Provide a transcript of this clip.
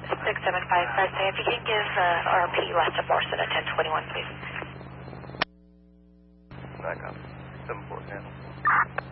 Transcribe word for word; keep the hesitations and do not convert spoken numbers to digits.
six seven five five, say, if you can give uh, R P last of Morrison at ten twenty-one, please. Back up. seven four ten.